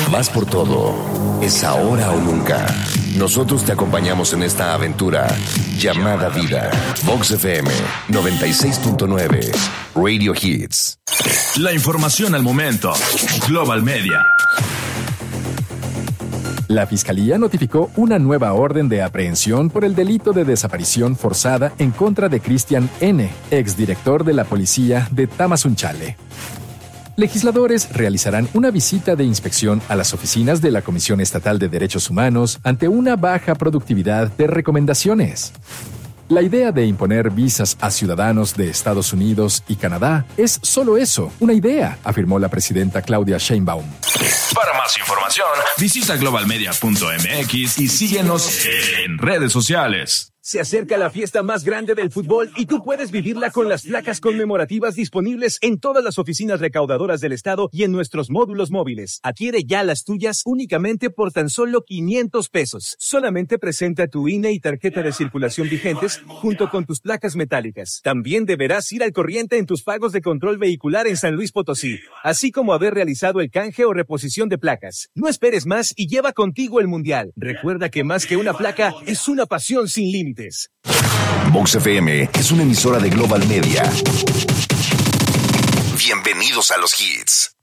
Vas por todo. Es ahora o nunca. Nosotros te acompañamos en esta aventura llamada vida. Vox FM 96.9. Radio Hits. La información al momento. Global Media. La Fiscalía notificó una nueva orden de aprehensión por el delito de desaparición forzada en contra de Cristian N., exdirector de la policía de Tamazunchale. Legisladores realizarán una visita de inspección a las oficinas de la Comisión Estatal de Derechos Humanos ante una baja productividad de recomendaciones. La idea de imponer visas a ciudadanos de Estados Unidos y Canadá es solo eso, una idea, afirmó la presidenta Claudia Sheinbaum. Para más información, visita globalmedia.mx y síguenos en redes sociales. Se acerca la fiesta más grande del fútbol y tú puedes vivirla con las placas conmemorativas disponibles en todas las oficinas recaudadoras del estado y en nuestros módulos móviles. Adquiere ya las tuyas únicamente por tan solo 500 pesos. Solamente presenta tu INE y tarjeta de circulación vigentes junto con tus placas metálicas. También deberás ir al corriente en tus pagos de control vehicular en San Luis Potosí, así como haber realizado el canje o reposición de placas. No esperes más y lleva contigo el mundial. Recuerda que más que una placa es una pasión sin límites. Vox FM es una emisora de Global Media. Bienvenidos a los hits.